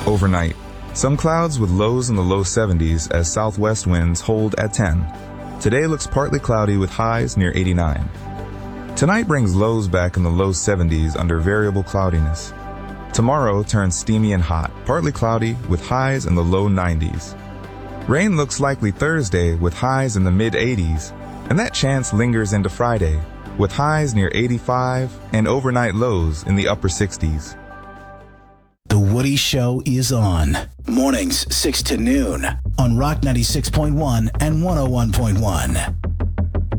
Overnight, some clouds with lows in the low 70s as southwest winds hold at 10. Today looks partly cloudy with highs near 89. Tonight brings lows back in the low 70s under variable cloudiness. Tomorrow turns steamy and hot, partly cloudy with highs in the low 90s. Rain looks likely Thursday with highs in the mid-80s, and that chance lingers into Friday with highs near 85 and overnight lows in the upper 60s. The Woody Show is on. Mornings 6 to noon on Rock 96.1 and 101.1.